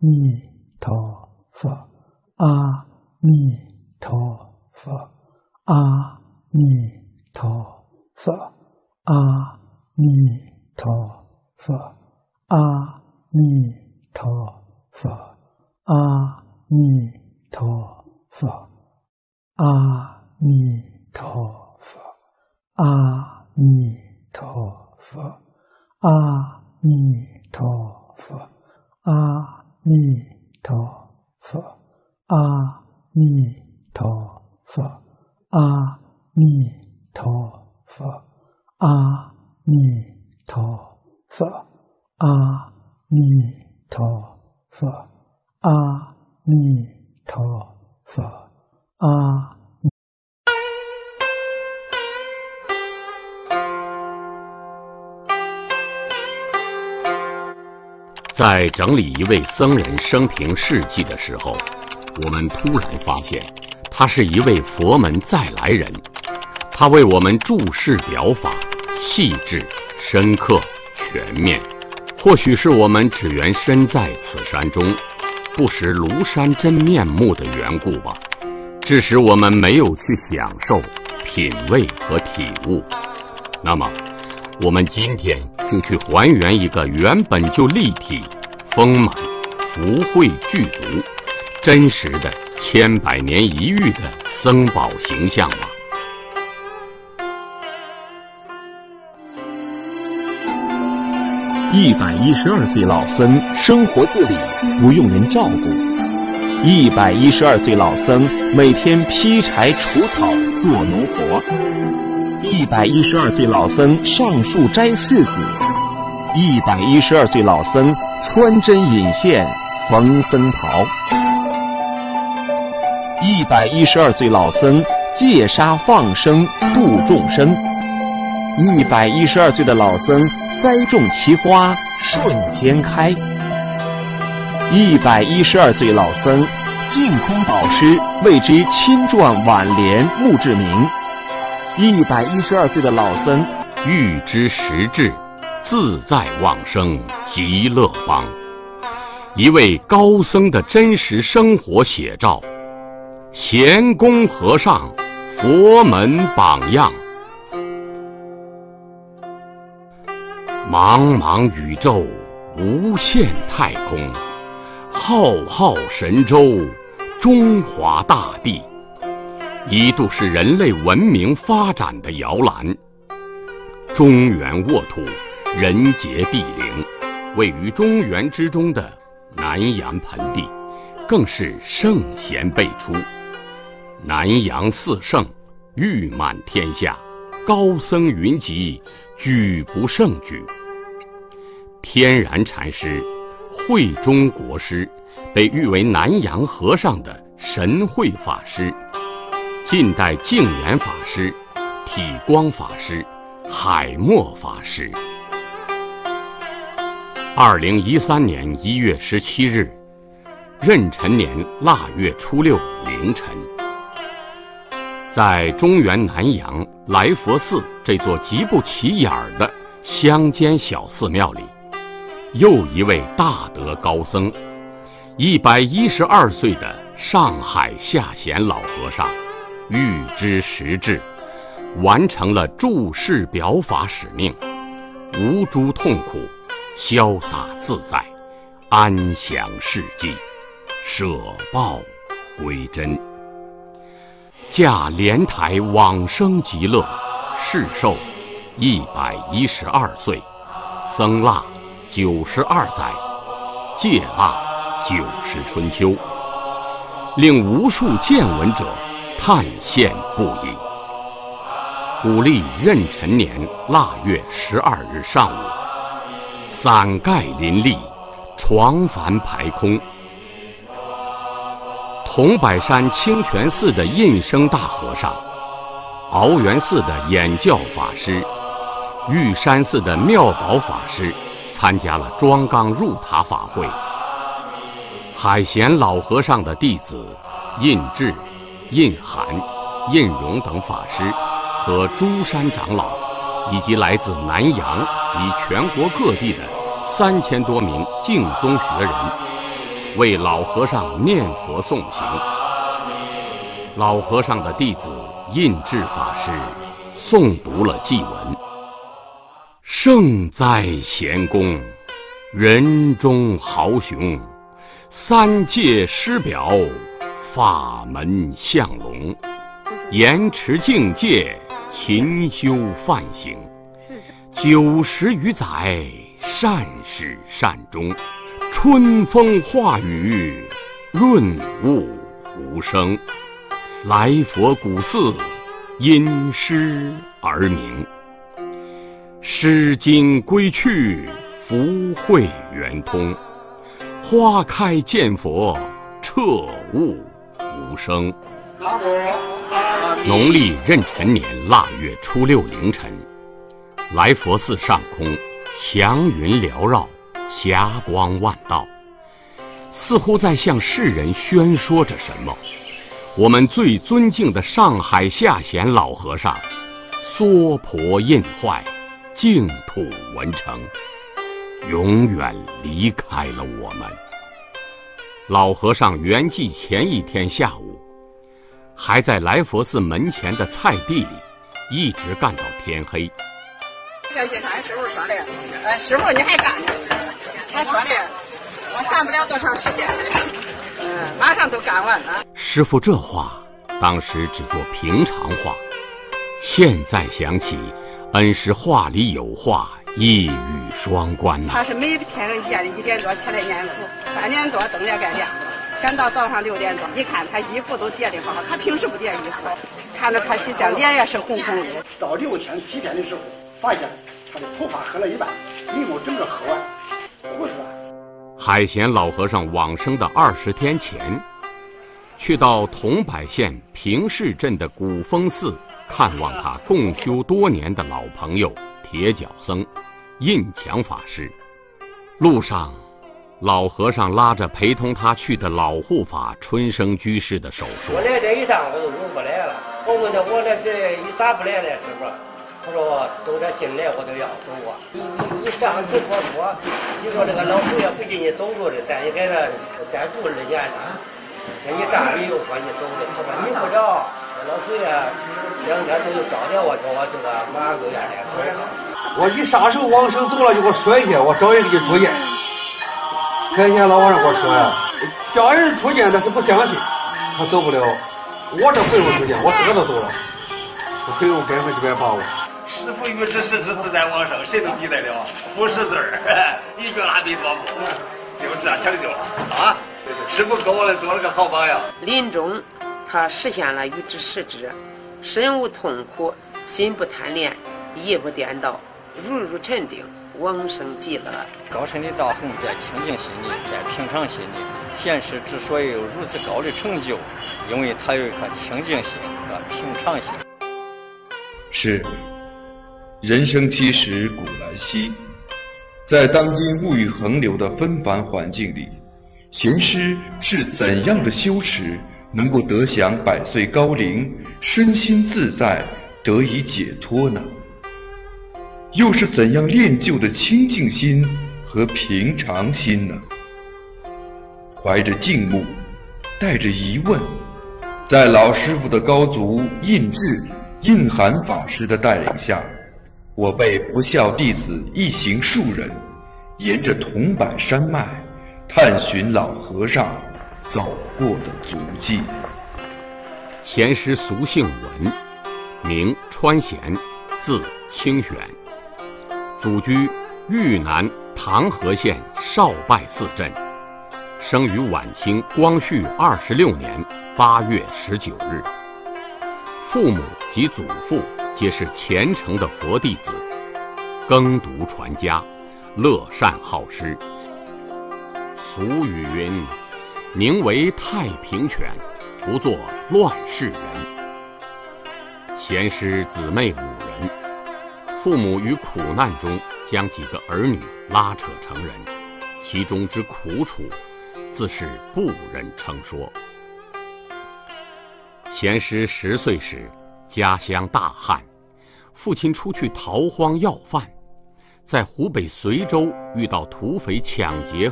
弥陀佛，阿弥陀佛，阿弥陀佛，阿弥陀佛，阿弥陀佛，阿弥陀佛，阿弥陀佛，阿弥陀佛，阿弥陀佛，阿弥陀佛，阿弥陀佛，阿弥陀佛，阿弥陀佛，阿弥陀佛，阿弥陀佛，阿。 在整理一位僧人生平事迹的时候，我们突然发现，他是一位佛门再来人。他为我们注释表法，细致、深刻、全面。或许是我们只缘身在此山中，不识庐山真面目的缘故吧，致使我们没有去享受、品味和体悟。那么，我们今天就去还原一个原本就立体、丰满、福慧具足、真实的千百年一遇的僧宝形象吧。 112岁老僧生活自理，不用人照顾。112岁老僧每天劈柴除草做农活。112岁老僧上树摘柿子。112岁老僧穿针引线缝僧袍。112岁老僧戒杀放生度众生。112岁的老僧栽种奇花瞬间开。112岁老僧净空导师为之亲撰挽联墓志铭。112岁的老僧欲知实质，自在往生极乐邦。一位高僧的真实生活写照，贤公和尚，佛门榜样。茫茫宇宙，无限太空，浩浩神州，中华大地，一度是人类文明发展的摇篮。中原沃土，人杰地灵，位于中原之中的南阳盆地，更是圣贤辈出。南阳四圣，誉满天下，高僧云集，举不胜举。天然禅师、慧中国师被誉为南阳和尚的神慧法师，近代净言法师、体光法师、海默法师。2013年1月17日，壬辰年腊月初6凌晨，在中原南阳来佛寺这座极不起眼的乡间小寺庙里，又一位大德高僧，112岁的上海下贤老和尚，预知实质，完成了注释表法使命，无诸痛苦，潇洒自在，安详世际，舍报归真，驾莲台往生极乐，世寿112岁，僧腊92载，戒腊90春秋，令无数见闻者叹羡不已。古历壬辰年腊月12日上午，伞盖林立，床幡排空。桐柏山清泉寺的印生大和尚，鳌源寺的演教法师，玉山寺的妙宝法师参加了庄纲入塔法会。海贤老和尚的弟子印智、印涵、印荣等法师和诸山长老，以及来自南阳及全国各地的3000多名净宗学人， 为老和尚念佛诵行。老和尚的弟子印智法师诵读了祭文：圣哉贤公，人中豪雄，三界师表，法门相龙，严持境界，勤修梵行，90余载，善始善终，春风化雨，润物无声。来佛古寺，因诗而名。诗经归去，福慧圆通。花开见佛，彻悟无声。农历壬辰年腊月初6凌晨，来佛寺上空祥云缭绕，霞光万道，似乎在向世人宣说着什么。我们最尊敬的上海下贤老和尚娑婆印坏，净土文成，永远离开了我们。老和尚圆寂前一天下午，还在来佛寺门前的菜地里一直干到天黑。 这个俺师傅说的，师傅你还干呢？他说的，我干不了多长时间，马上都干完了。 师傅这话当时只做平常话，现在想起，恩师话里有话，一语双关呐。 他是每天夜里1点多起来念佛，3点多灯也该亮了，赶到早上6点多，一看他衣服都叠得好，他平时不叠衣服，看着可喜相，脸也是红红的。 到6天7天的时候，发现他的头发黑了一半，眉毛整个黑完，胡子。 海贤老和尚往生的20天前，去到桐柏县平市镇的古峰寺看望他共修多年的老朋友铁脚僧印强法师。路上，老和尚拉着陪同他去的老护法春生居士的手说：“ 我来这一趟我都入不来了。我问他我那是一咋不来了，师傅？他说都这进来我都要走啊。你上次我说，你说这个老祖爷不给你走路的，咱也给他再住2年了。这一站你又说你走的，他说你不着，老祖爷2天都找着我，说我这个马上就要来走。 我一啥时候往生走了就给我说一下，我找人给你出见。前天老和尚给我说呀，叫人出见他是不相信，他走不了。我这回我出见，我自个都走了，我可以用100%把握。 师父预知时至自在往生，谁都比得了，不识字儿，一句阿弥陀佛，就这成就了啊！师父给我们做了个好榜样。 临终，他实现了预知时至，身无痛苦，心不贪恋，意不颠倒，如沉定，往生极乐。 高深的道行在清净心里，在平常心里。贤师之所以有如此高的成就，因为他有一颗清净心和平常心。 是。人生其实古来稀，在当今物欲横流的纷繁环境里，贤师是怎样的修持能够得享100岁高龄，身心自在，得以解脱呢？又是怎样练就的清净心和平常心呢？怀着敬慕，带着疑问，在老师傅的高足印智、印涵法师的带领下，我辈不孝弟子一行数人，沿着桐柏山脉，探寻老和尚走过的足迹。 贤师俗姓文，名川贤，字清玄，祖居豫南唐河县少拜寺镇，生于晚清光绪26年8月19日。父母及祖父皆是虔诚的佛弟子，耕读传家，乐善好施。俗语云：宁为太平犬，不做乱世人。贤师姊妹5人，父母于苦难中将几个儿女拉扯成人，其中之苦楚，自是不忍称说。贤师10岁时，家乡大旱，父亲出去逃荒要饭，在湖北随州遇到土匪抢劫